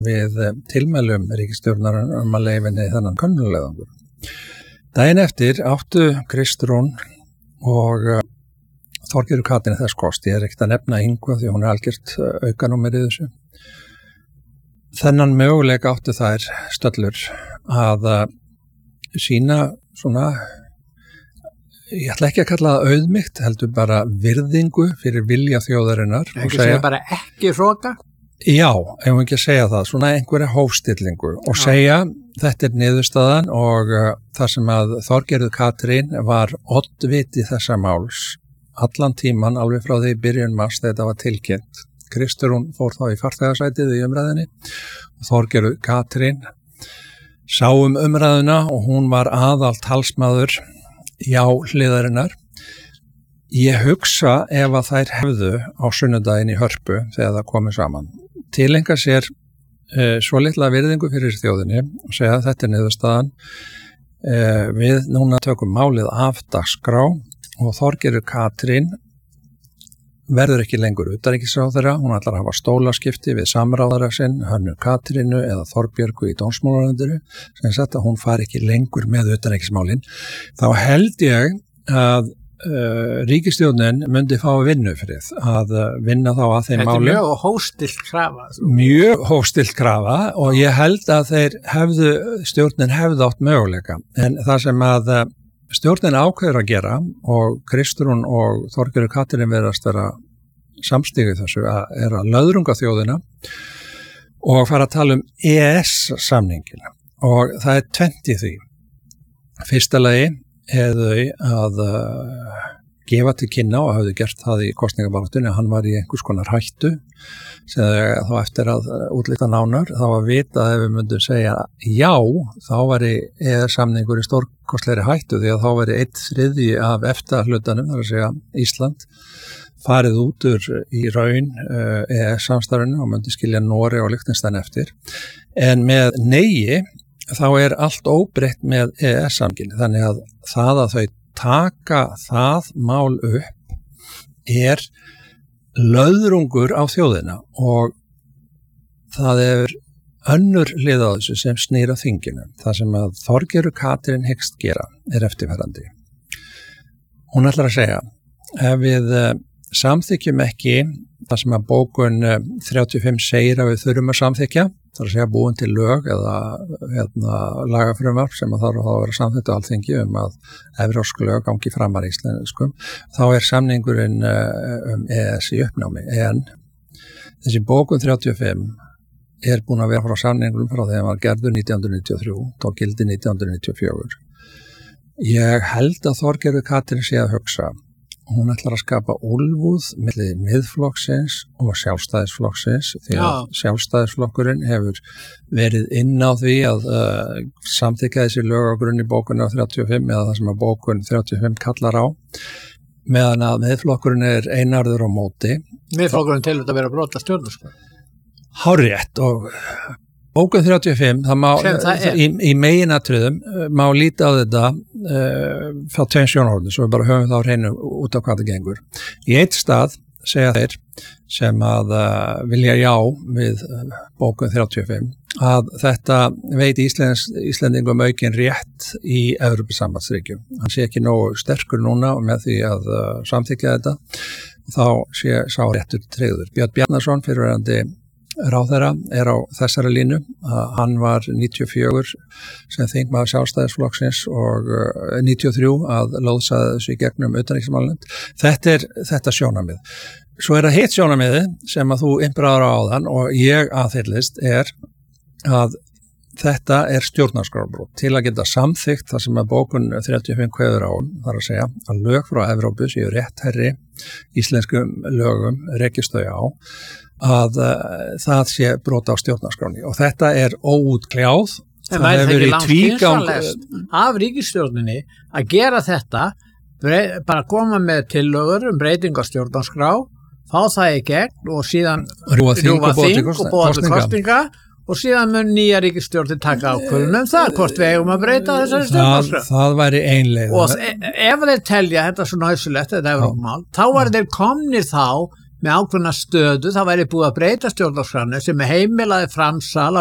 við tilmælum ríkisstjórnarinnar að leyfinni þennan könnuleiðangur. Daginn eftir áttu Kristrún og Þorgerður Katrín þess kost. Ég ekkert að nefna Ingu því hún algjört aukanúmer í þessu. Þennan möguleika áttu þær stöllur að sína svona, ég ætla ekki að kalla það auðmýkt, heldur bara virðingu fyrir vilja þjóðarinnar. Ekki segja bara ekki hróka? Já, ef við ekki að segja það, svona einhverja hófstillingu og segja þetta niðurstaðan og þar sem að Þorgerður Katrín var oddviti þessa máls allan tíman alveg frá því byrjun mars þegar þetta var tilkynnt. Kristrún fór þá í farþegasætið í umræðinni og Þorgerður Katrín sá umræðuna og hún var aðal talsmaður hliðarinnar. Ég hugsa ef að þær hefðu á sunnudaginn í Hörpu þegar það komið saman. Tilenga sér svo litla virðingu fyrir þjóðinni og segja að þetta niðurstaðan. Við núna tökum málið af dagskrá og Þorgerður Katrín verður ekki lengur utanríkisráðherra. Hún ætlar að hafa stólaskipti við samráðara sinn, Hönnu Katrínu eða Þorbjörgu í dómsmálaráðuneytinu, sem sagt að hún fari ekki lengur með utanríkismálin. Þá held ég að ríkisstjórnin myndi fá vinnu fyrir að vinna þá að þeim málum. Þetta er mjög hófstillt krafa. Mjög hófstillt krafa og ég held að stjórnin hefðu átt möguleika. En það sem að stjórnin ákveður að gera og Kristrún og Þorgerður Katrín verðast vera samstígu þessu er að löðrunga þjóðina og fara að tala EES-samningin og það er tvennt í því. Fyrsta lagi hefðu að gefa til kynna og hafðu gert það í kosningabaráttunni að hann var í einhvers konar hættu sem þá eftir að útlita nánar þá að vita að ef við myndum segja já, þá var EES-samningur í stórkostlegri hættu því að þá var 1/3 af EFTA-hlutanum, þar að segja Ísland, farið út úr í raun EES-samstarfinu og myndi skilja Noreg og Liechtenstein eftir. En með neigi þá er allt óbreytt með EES-samningin, þannig að það að þau taka það mál upp er löðrungur á þjóðina og það er önnur hlið á þessu sem snýr að þinginu. Það sem að Þorgerður Katrín hyggst gera er eftirfarandi. Hún ætlar að segja, ef við samþykjum ekki það sem að bókun 35 segir að við þurfum að samþykja, þar að segja búin til lög eða lagafrumvarp sem að þarf að vera samþykkt á Alþingi að evrópsk lög gangi framar íslenskum, þá er samningurinn EES í uppnámi. En þessi bókun 35 er búin að vera frá samningurum frá þegar hann var gerður 1993, tók gildi 1994. Ég held að Þorgerður Katrín sé að hugsa. Hún ætlar að skapa úlfúð milli Miðflokksins og Sjálfstæðisflokksins því að Sjálfstæðisflokkurinn hefur verið inn á því að samþykja þessi lög á grunni bókunni á 35 eða það sem að bókun 35 kallar á meðan að Miðflokkurinn er einarður á móti. Miðflokkurinn til þetta vera brota stjórnarskrá. Hárrétt og bókun 35, það má, í meginatriðum má líta á þetta frá tveim sjónarhornum, svo við bara höfum þá hreinu út af hvað það gengur. Í eitt stað segja þeir sem að vilja já við bókun 35 að þetta veit Íslendingum aukinn rétt í Evrópusambandsríkjum. Hann sé ekki nógu sterkur núna og með því að samþykkja þetta þá sé sá réttur tryggður. Björn Bjarnason, fyrrverandi ráðherra, er á þessari línu. Hann var 94 sem þingmaður Sjálfstæðisflokksins og 93 að lóðsaði þessu í gegnum utanríkismálanefnd. Þetta er þetta sjónarmið. Svo er það hitt sjónarmiði sem að þú innbráður á áðan og ég aðhyllist er að þetta er stjórnarskrárbrot til að geta samþykkt þar sem að bókun 35 kveður á þar að segja að lög frá Evrópu séu réttherri íslenskum lögum rekist þau á að það sé brot á stjórnarskráni og þetta er óútkljáð. En væri það ekki langt skynsamlegast af ríkisstjórninni að gera þetta, bara koma með tillögur breyting á stjórnarskrá, fá það í gegn og síðan rúfa þing og boða til kosninga og síðan mun nýja ríkisstjórnin taka ákvörðun það, hvort við eigum að breyta þessari stjórnarskrá. Það væri ein leið. Og ef þeir telja þetta svo nauðsynlegt, þetta Evrópumál, þá var þeir komnir þá með ákveðna stöðu, það væri búið að breyta stjórnarskrána sem heimilaði framsal